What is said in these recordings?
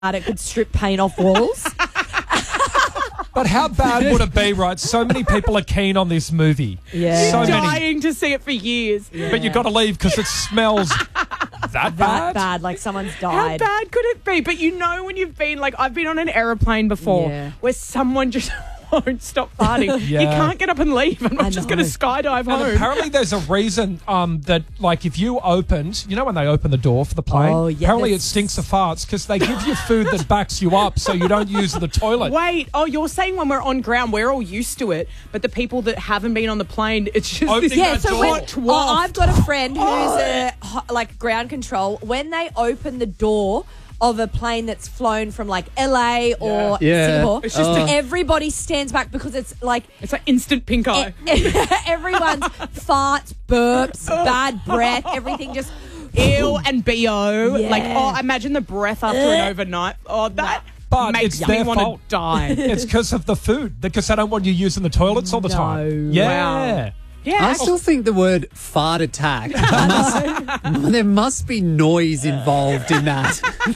it could strip paint off walls. But how bad would it be, right? So many people are keen on this movie. Yeah. So You're many. dying to see it for years. But you've got to leave because it smells that That bad. bad, like someone's How died. bad could it be? But you know when you've been, like, I've been on an aeroplane before where someone just won't stop farting. Yeah. You can't get up and leave. I'm I not just going to know. skydive And home. apparently there's a reason that, like, if you opened, you know when they open the door for the plane? Oh, yeah, Apparently it that's- stinks of farts because they give you food that backs you up so you don't use the toilet. Wait, you're saying when we're on ground, we're all used to it, but the people that haven't been on the plane, it's just Opening this Yeah, that so door. when I've got a friend who's Oh. like ground control. When they open the door of a plane that's flown from like LA or Yeah. Singapore, It's just everybody stands back because it's like it's like instant pink eye. everyone's farts, burps, bad breath, everything just. Ew and BO. Yeah. Like, imagine the breath after an overnight. Oh, that But makes it's me their want to fault. die. It's because of the food, because they don't want you using the toilets all the time. No. Yeah. Wow. Yeah, I still think the word fart attack, there must be noise involved in that.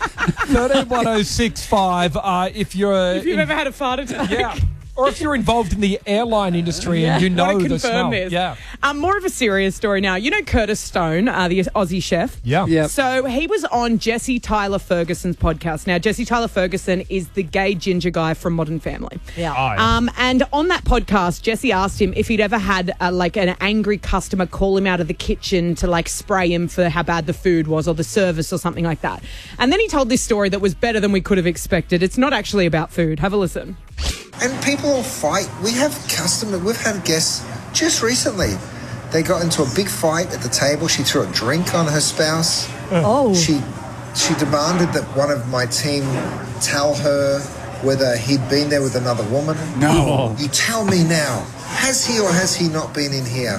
131065, if you're... if you've ever had a fart attack. Yeah. Or if you're involved in the airline industry and you know Want to the smell. confirm this. Yeah. More of a serious story now. You know Curtis Stone, the Aussie chef? Yeah. Yep. So he was on Jesse Tyler Ferguson's podcast. Now, Jesse Tyler Ferguson is the gay ginger guy from Modern Family. Yeah. Oh, yeah. And on that podcast, Jesse asked him if he'd ever had like an angry customer call him out of the kitchen to like spray him for how bad the food was or the service or something like that. And then he told this story that was better than we could have expected. It's not actually about food. Have a listen. And people fight. We've had guests just recently. They got into a big fight at the table. She threw a drink on her spouse. Oh. She demanded that one of my team tell her whether he'd been there with another woman. No. You tell me now. Has he or has he not been in here?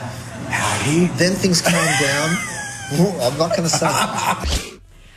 Howdy. Then things calm down. I'm not going to say.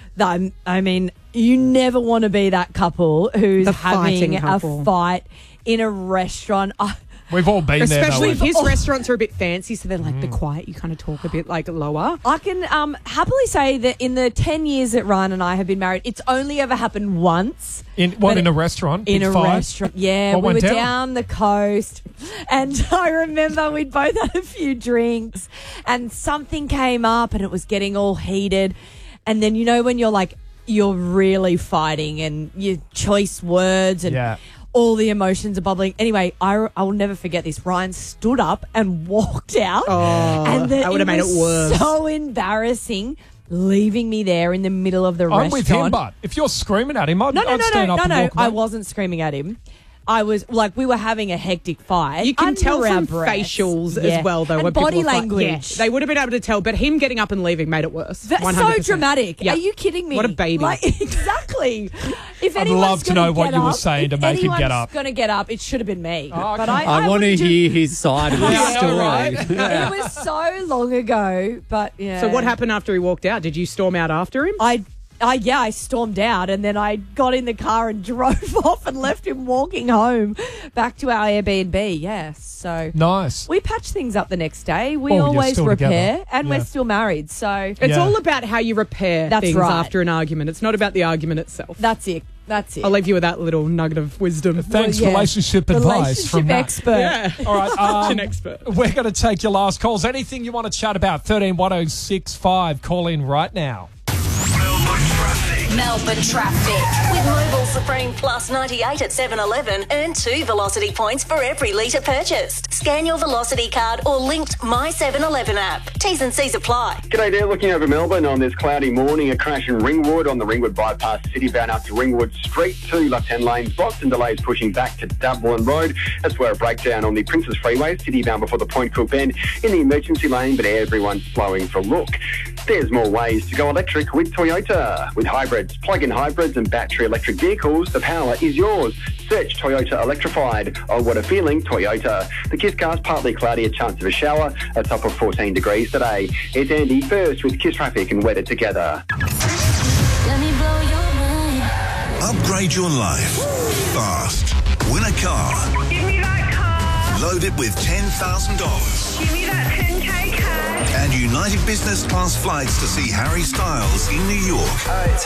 I mean, you never want to be that couple who's The having fighting couple. a fight in a restaurant. We've all been there, Especially though. if his restaurants are a bit fancy, so they're like the quiet, you kind of talk a bit like lower. I can happily say that in the 10 years that Ryan and I have been married, it's only ever happened once. In a restaurant? In Big a fight? restaurant. Yeah, What we were went down? down the coast and I remember we'd both had a few drinks and something came up and it was getting all heated. And then, you know, when you're really fighting and your choice words and Yeah. all the emotions are bubbling. Anyway, I will never forget this. Ryan stood up and walked out. And then that would've made it was worse. so embarrassing leaving me there in the middle of the I'm restaurant. with him, but if you're screaming at him, I'd stand up and walk I away. wasn't screaming at him. I was like, we were having a hectic fight. You can under tell our from breaths. facials Yeah. as well, though. And when people body are language. Yeah, they would have been able to tell, but him getting up and leaving made it worse. That's 100%. so dramatic. Yeah. Are you kidding me? What a baby. Like, exactly. If I'd anyone's love to gonna know what get you were up, saying to if make him get anyone's up. going to get up, it should have been me. Oh, But okay. I want to wouldn't do- hear his side of the Yeah, I know, story. right? It was so long ago, but yeah. So what happened after he walked out? Did you storm out after him? I stormed out and then I got in the car and drove off and left him walking home back to our Airbnb. Yes, so Nice. we patched things up the next day. We Oh, you're always still repair, together. and Yeah. we're still married. So It's Yeah. all about how you repair That's things right. after an argument. It's not about the argument itself. that's it. That's it. I'll leave you with that little nugget of wisdom. Thanks, Well, yeah. relationship advice Relationship from Matt. expert. Yeah. All right, Such an expert. we're going to take your last calls. Anything you want to chat about, 131065. Call in right now. Melbourne traffic. With Mobil Supreme Plus 98 at 7-Eleven, earn 2 Velocity points for every litre purchased. Scan your Velocity card or linked My 7-Eleven app. T's and C's apply. G'day there, looking over Melbourne on this cloudy morning. A crash in Ringwood on the Ringwood bypass city bound up to Ringwood Street. 2 left-hand lanes blocked and delays pushing back to Dublin Road. That's where a breakdown on the Princes Freeway, city bound before the Point Cook Bend in the emergency lane, but everyone's slowing for look. There's more ways to go electric with Toyota. With hybrids, plug-in hybrids and battery electric vehicles, the power is yours. Search Toyota Electrified. Oh, what a feeling, Toyota. The Kiss Car's partly cloudy, a chance of a shower, a top of 14 degrees today. It's Andy first with Kiss Traffic and Weather Together. Let me blow your mind. Upgrade your life fast. Win a car. Give me that car. Load it with $10,000. Give me that 10K cash. And United Business Class flights to see Harry Styles in New York.